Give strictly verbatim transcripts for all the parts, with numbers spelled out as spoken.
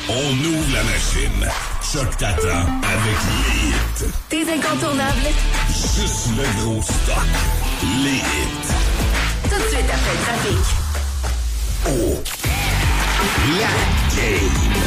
On ouvre la machine. Choc t'attend avec les hits. Tes incontournables. Juste le gros stock. Les hits. Tout de suite après le trafic. Oh. La game.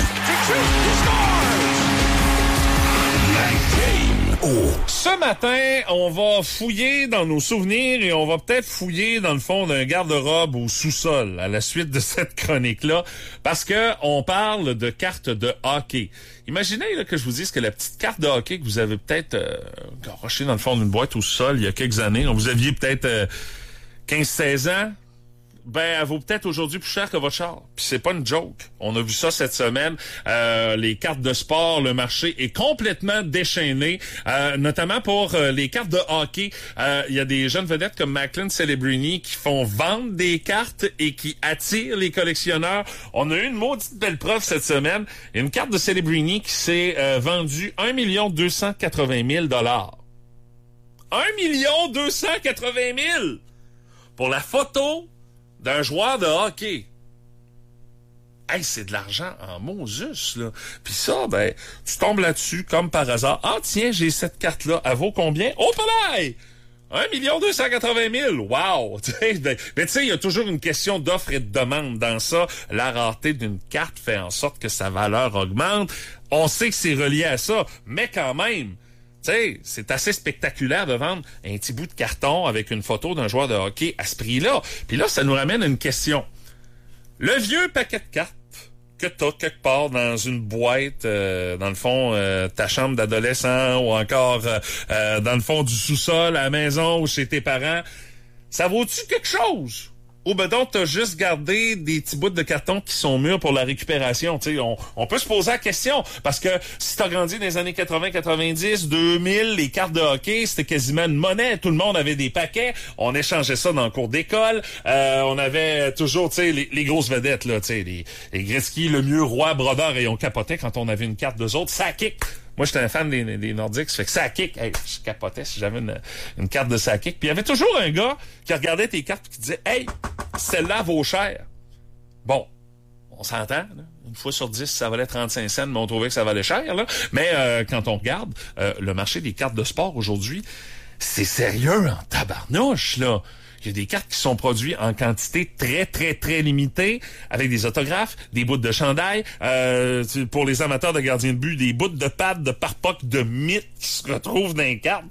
La game. Oh. Ce matin, on va fouiller dans nos souvenirs et on va peut-être fouiller dans le fond d'un garde-robe au sous-sol à la suite de cette chronique-là, parce que on parle de cartes de hockey. Imaginez là, que je vous dise que la petite carte de hockey que vous avez peut-être euh, garochée dans le fond d'une boîte au sous-sol il y a quelques années, vous aviez peut-être euh, quinze seize ans, ben, elle vaut peut-être aujourd'hui plus cher que votre char. Puis c'est pas une joke. On a vu ça cette semaine. Euh, les cartes de sport, le marché est complètement déchaîné, euh, notamment pour euh, les cartes de hockey. Euh, il y a des jeunes vedettes comme Macklin Celebrini qui font vendre des cartes et qui attirent les collectionneurs. On a eu une maudite belle preuve cette semaine. Une carte de Celebrini qui s'est euh, vendue un million deux cent quatre-vingt mille dollars. un million deux cent quatre-vingt mille pour la photo d'un joueur de hockey. Hey, c'est de l'argent en Moses, là. Puis ça, ben, tu tombes là-dessus comme par hasard. Ah, tiens, j'ai cette carte-là. Elle vaut combien? Oh, palais! un million deux cent quatre-vingt mille! Wow! ben, mais tu sais, il y a toujours une question d'offre et de demande dans ça. La rareté d'une carte fait en sorte que sa valeur augmente. On sait que c'est relié à ça, mais quand même, tu sais, c'est assez spectaculaire de vendre un petit bout de carton avec une photo d'un joueur de hockey à ce prix-là. Puis là, ça nous ramène à une question. Le vieux paquet de cartes que t'as quelque part dans une boîte, euh, dans le fond, euh, ta chambre d'adolescent ou encore euh, euh, dans le fond du sous-sol, à la maison ou chez tes parents, ça vaut-tu quelque chose? Ou ben donc t'as juste gardé des petits bouts de carton qui sont mûrs pour la récupération. Tu sais, on, on peut se poser la question parce que si t'as grandi dans les années quatre-vingts, quatre-vingt-dix, deux mille, les cartes de hockey c'était quasiment une monnaie. Tout le monde avait des paquets. On échangeait ça dans le cours d'école. Euh, on avait toujours, tu sais, les, les grosses vedettes là, tu sais, les, les Gretzky, Lemieux, Roy, Brodeur, et on capotait quand on avait une carte d'eux autres. Ça kick. Moi, j'étais un fan des, des Nordiques, ça fait que ça kick. Hey, je capotais si j'avais une, une carte de ça kick. Puis il y avait toujours un gars qui regardait tes cartes et qui disait « Hey, celle-là vaut cher. » Bon, on s'entend, là. Une fois sur dix, ça valait trente-cinq cents, mais on trouvait que ça valait cher, là. Mais euh, quand on regarde euh, le marché des cartes de sport aujourd'hui, c'est sérieux en tabarnouche, là. Il y a des cartes qui sont produites en quantité très, très, très limitée, avec des autographes, des bouts de chandail, euh, pour les amateurs de gardiens de but, des bouts de pattes, de parpoc, de mythes qui se retrouvent dans les cartes.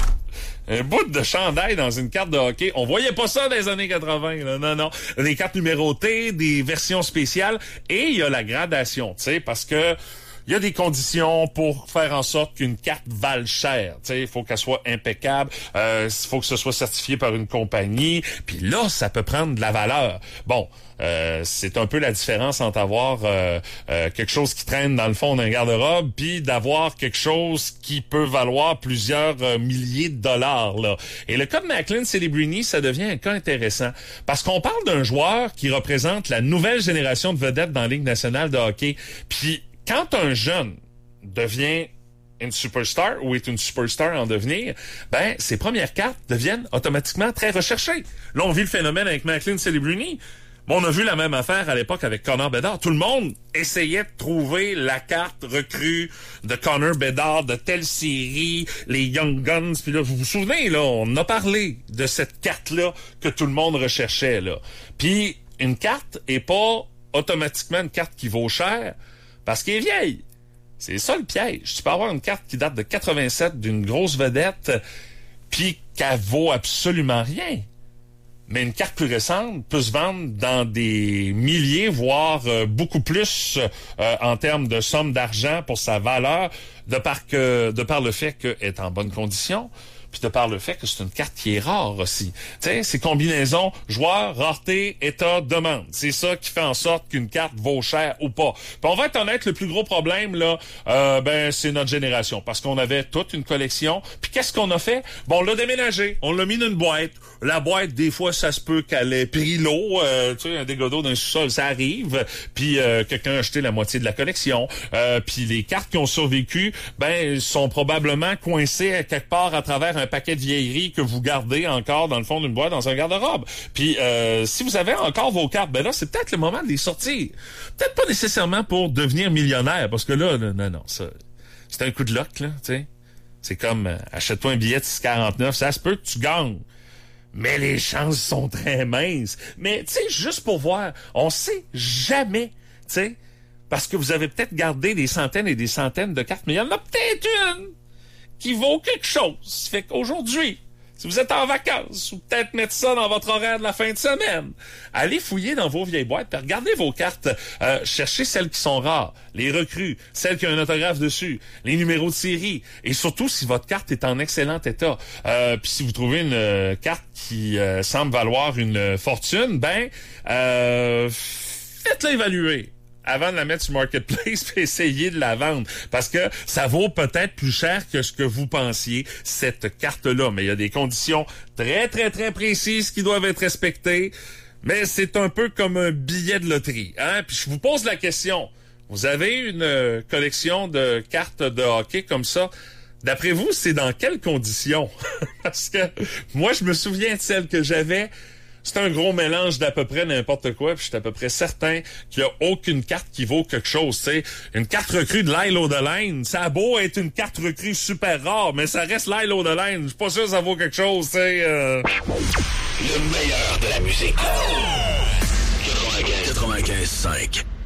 Un bout de chandail dans une carte de hockey. On voyait pas ça dans les années quatre-vingts, là. Non, non. Des cartes numérotées, des versions spéciales, et il y a la gradation, tu sais, parce que il y a des conditions pour faire en sorte qu'une carte vale cher. Tu sais, il faut qu'elle soit impeccable. Il euh, faut que ce soit certifié par une compagnie. Puis là, ça peut prendre de la valeur. Bon, euh, c'est un peu la différence entre avoir euh, euh, quelque chose qui traîne dans le fond d'un garde-robe puis d'avoir quelque chose qui peut valoir plusieurs euh, milliers de dollars. Là. Et le cas de Macklin Celebrini, ça devient un cas intéressant parce qu'on parle d'un joueur qui représente la nouvelle génération de vedettes dans la Ligue nationale de hockey. Puis quand un jeune devient une superstar ou est une superstar en devenir, ben ses premières cartes deviennent automatiquement très recherchées. Là, on vit le phénomène avec Macklin Celebrini. Bon, on a vu la même affaire à l'époque avec Connor Bedard. Tout le monde essayait de trouver la carte recrue de Connor Bedard de telle série, les Young Guns. Puis là, vous vous souvenez, là, on a parlé de cette carte-là que tout le monde recherchait, là. Puis une carte est pas automatiquement une carte qui vaut cher, parce qu'elle est vieille. C'est ça le piège. Tu peux avoir une carte qui date de quatre-vingt-sept d'une grosse vedette, puis qu'elle vaut absolument rien. Mais une carte plus récente peut se vendre dans des milliers, voire euh, beaucoup plus euh, en termes de somme d'argent pour sa valeur, de par que, de par le fait qu'elle est en bonne condition, puis de par le fait que c'est une carte qui est rare aussi. Tu sais, c'est combinaison joueur, rareté, état, demande. C'est ça qui fait en sorte qu'une carte vaut cher ou pas. Puis on va être honnête, le plus gros problème, là, euh, ben, c'est notre génération. Parce qu'on avait toute une collection. Puis qu'est-ce qu'on a fait? Bon, on l'a déménagé. On l'a mis dans une boîte. La boîte, des fois, ça se peut qu'elle ait pris l'eau. Euh, tu sais, un dégât d'eau d'un sous-sol, ça arrive. Puis euh, quelqu'un a acheté la moitié de la collection. Euh, puis les cartes qui ont survécu, ben, sont probablement coincées à quelque part à travers un un paquet de vieilleries que vous gardez encore dans le fond d'une boîte dans un garde-robe. Puis euh, si vous avez encore vos cartes, ben là, c'est peut-être le moment de les sortir. Peut-être pas nécessairement pour devenir millionnaire, parce que là, non, non, non, ça, c'est un coup de luck, là, tu sais. C'est comme, euh, achète-toi un billet de six quarante-neuf, ça se peut que tu gagnes. Mais les chances sont très minces. Mais, tu sais, juste pour voir, on sait jamais, tu sais, parce que vous avez peut-être gardé des centaines et des centaines de cartes, mais il y en a peut-être une qui vaut quelque chose. Fait qu'aujourd'hui, si vous êtes en vacances, ou peut-être mettre ça dans votre horaire de la fin de semaine, allez fouiller dans vos vieilles boîtes, puis regardez vos cartes, euh, cherchez celles qui sont rares, les recrues, celles qui ont un autographe dessus, les numéros de série, et surtout si votre carte est en excellent état. Euh, puis si vous trouvez une euh, carte qui euh, semble valoir une fortune, ben, euh, faites-la évaluer avant de la mettre sur Marketplace, puis essayer de la vendre. Parce que ça vaut peut-être plus cher que ce que vous pensiez, cette carte-là. Mais il y a des conditions très, très, très précises qui doivent être respectées. Mais c'est un peu comme un billet de loterie, hein? Puis je vous pose la question. Vous avez une euh, collection de cartes de hockey comme ça. D'après vous, c'est dans quelles conditions? Parce que moi, je me souviens de celle que j'avais. C'est un gros mélange d'à peu près n'importe quoi, puis je suis à peu près certain qu'il n'y a aucune carte qui vaut quelque chose, tu sais. Une carte recrue de Lyle O'Deline, ça a beau être une carte recrue super rare, mais ça reste Lyle O'Deline. Je suis pas sûr que ça vaut quelque chose, tu sais. Euh... Le meilleur de la musique. quatre-vingt-quinze quatre-vingt-quinze cinq